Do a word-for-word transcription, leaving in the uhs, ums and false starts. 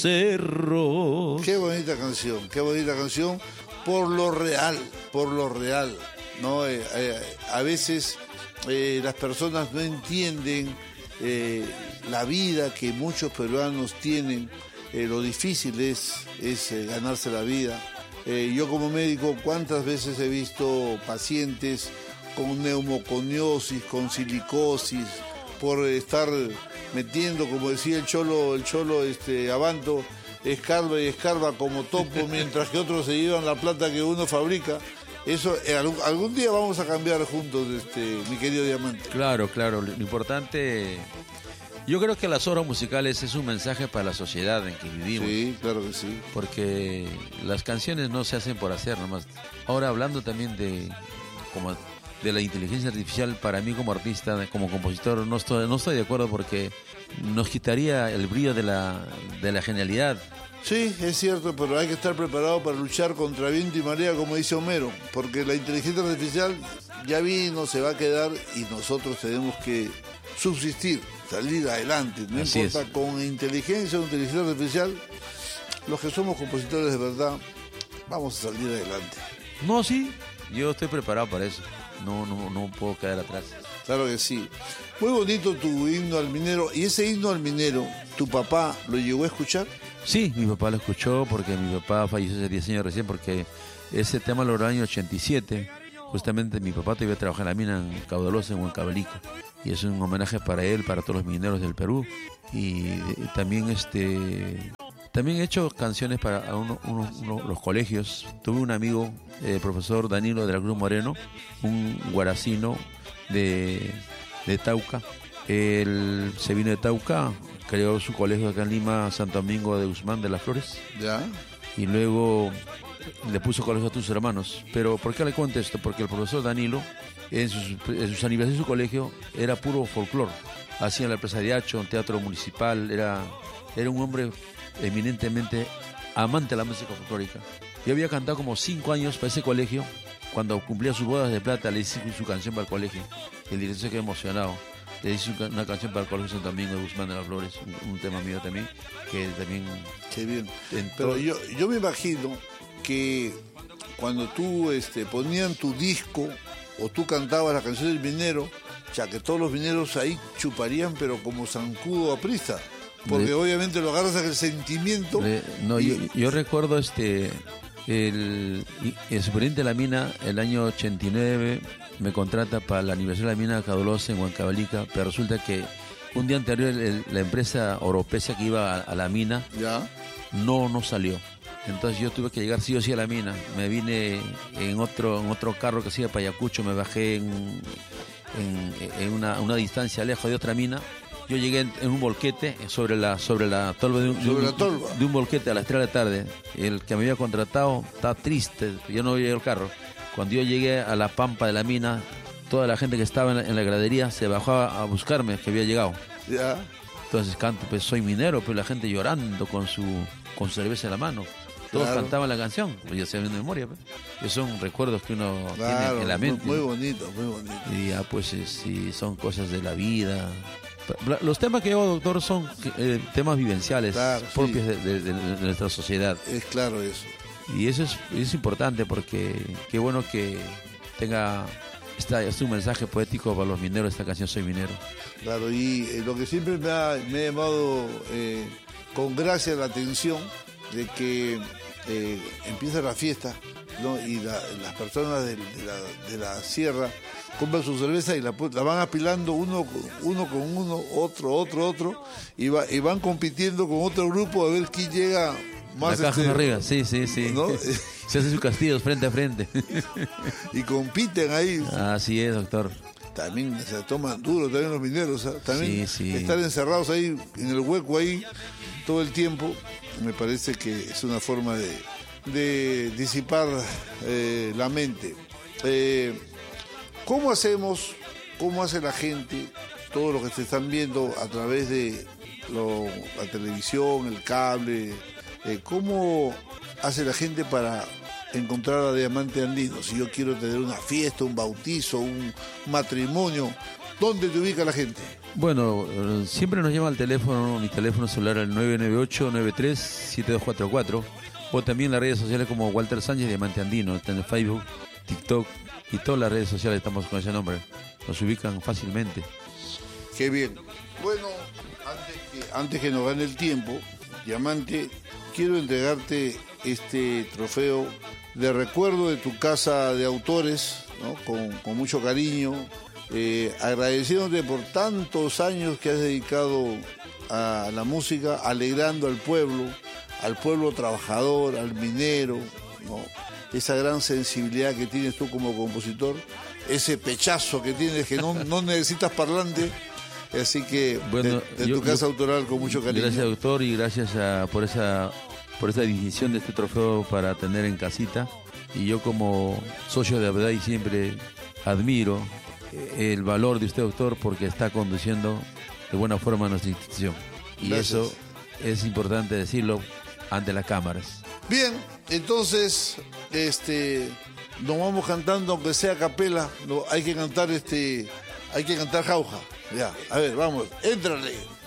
Cerro. Qué bonita canción, qué bonita canción, por lo real, por lo real, ¿no? Eh, eh, a veces eh, las personas no entienden eh, la vida que muchos peruanos tienen, eh, lo difícil es, es eh, ganarse la vida. Eh, yo como médico, ¿cuántas veces he visto pacientes con neumoconiosis, con silicosis, por estar metiendo, como decía el cholo, el cholo este, Abanto, escarba y escarba como topo, mientras que otros se llevan la plata que uno fabrica? Eso, eh, algún, algún día vamos a cambiar juntos, este, mi querido Diamante. Claro, claro, lo importante, yo creo que las obras musicales es un mensaje para la sociedad en que vivimos. Sí, claro que sí. Porque las canciones no se hacen por hacer nomás. Ahora hablando también de como de la inteligencia artificial, para mí como artista, como compositor, no estoy, no estoy de acuerdo porque nos quitaría el brillo de la, de la genialidad. Sí, es cierto, pero hay que estar preparado para luchar contra viento y marea, como dice Homero, porque la inteligencia artificial ya vino, se va a quedar y nosotros tenemos que subsistir, salir adelante. No Así importa, es. con inteligencia o inteligencia artificial, los que somos compositores de verdad, vamos a salir adelante. No, sí, yo estoy preparado para eso. No, no, no puedo quedar atrás. Claro que sí. Muy bonito tu himno al minero. ¿Y ese himno al minero, tu papá lo llegó a escuchar? Sí, mi papá lo escuchó porque mi papá falleció hace diez años recién, porque ese tema lo logró en el año ochenta y siete. Justamente mi papá todavía trabajaba en la mina en Caudalosa, en Huancavelica. Y es un homenaje para él, para todos los mineros del Perú. Y eh, también este también he hecho canciones para uno, uno, uno, los colegios. Tuve un amigo, el eh, profesor Danilo de la Cruz Moreno, un guaracino de, de Tauca. Él se vino de Tauca, creó su colegio acá en Lima, Santo Domingo de Guzmán de las Flores. Ya. Y luego le puso colegio a tus hermanos. Pero ¿por qué le cuento esto? Porque el profesor Danilo, en sus, en sus aniversarios de su colegio, era puro folclore. Hacía la Plaza de Hacho, un teatro municipal, era, era un hombre eminentemente amante de la música folclórica. Yo había cantado como cinco años para ese colegio. Cuando cumplía sus bodas de plata, le hice su canción para el colegio. El director se quedó emocionado. Le hice una canción para el colegio Santo Domingo de Guzmán de las Flores, un, un tema mío también, que también... Qué bien. entró. Pero yo, yo me imagino que cuando tú este, ponían tu disco o tú cantabas la canción del minero, ya que todos los mineros ahí chuparían, pero como zancudo aprista. Porque Le, obviamente lo agarras a el sentimiento. Le, no, y... yo, yo recuerdo este el, el superintendente de la mina, el año ochenta y nueve, me contrata para el aniversario de la mina Caudalosa en Huancavelica, pero resulta que un día anterior el, la empresa Oropesa que iba a, a la mina ¿Ya? no, no salió. Entonces yo tuve que llegar sí o sí a la mina. Me vine en otro, en otro carro que se iba para Ayacucho, me bajé en, en, en una, una distancia lejos de otra mina. Yo llegué en, en un volquete sobre la sobre la tolva de un, sobre de un, la tolva. de un volquete a las tres de la tarde. El que me había contratado estaba triste, yo no veía el carro. Cuando yo llegué a la pampa de la mina, toda la gente que estaba en la, en la gradería se bajó a, a buscarme, que había llegado. ¿Ya? Entonces canto, pues soy minero, pues la gente llorando con su con su cerveza en la mano. Todos Claro. cantaban la canción, pues ya se ven de memoria. Pues. Esos son recuerdos que uno Claro, tiene en la mente. Muy, muy bonito, muy bonito. Y ya pues eh, sí, son cosas de la vida. Los temas que yo, doctor, son eh, temas vivenciales, claro, propios sí. de, de, de nuestra sociedad. Es claro eso. Y eso es, es importante porque qué bueno que tenga esta, este un mensaje poético para los mineros, esta canción Soy Minero. Claro, y eh, lo que siempre me ha, me ha llamado eh, con gracia la atención de que eh, empieza la fiesta, ¿no? Y la, las personas de, de, la, de la sierra compran su cerveza y la, la van apilando uno, uno con uno, otro, otro, otro, y, va, y van compitiendo con otro grupo a ver quién llega más. La caja este, arriba, sí, sí, sí. ¿no? Se hacen sus castillos frente a frente. Y compiten ahí. Así es, doctor. También se toman duro también los mineros, ¿sabes? También sí, sí. estar encerrados ahí en el hueco ahí todo el tiempo, me parece que es una forma de, de disipar eh, la mente. Eh, ¿Cómo hacemos, cómo hace la gente, todo lo que se están viendo a través de lo, la televisión, el cable, eh, cómo hace la gente para encontrar a Diamante Andino? Si yo quiero tener una fiesta, un bautizo, un matrimonio, ¿Dónde te ubica la gente? Bueno, eh, siempre nos llama al teléfono, mi teléfono celular al nueve nueve ocho, nueve tres, siete dos cuatro cuatro, o también en las redes sociales como Walter Sánchez Diamante Andino, está en Facebook, TikTok y todas las redes sociales estamos con ese nombre, nos ubican fácilmente. Qué bien. Bueno, antes que, antes que nos gane el tiempo, Diamante, quiero entregarte este trofeo de recuerdo de tu casa de autores, ¿no? con, con mucho cariño, eh, agradeciéndote por tantos años que has dedicado a la música, alegrando al pueblo, al pueblo trabajador, al minero, ¿no? Esa gran sensibilidad que tienes tú como compositor, ese pechazo que tienes que no, no necesitas parlante. Así que bueno, de, de yo, tu casa yo, autoral con mucho cariño. Gracias, doctor, y gracias a, por esa por esa distinción de este trofeo para tener en casita. Y yo como socio de Abdai siempre admiro el valor de usted, doctor, porque está conduciendo de buena forma nuestra institución. Y gracias. Eso es importante decirlo ante las cámaras. Bien, entonces este nos vamos cantando, aunque sea a capela, no, hay que cantar este hay que cantar jauja. Ya, a ver, vamos, éntrale.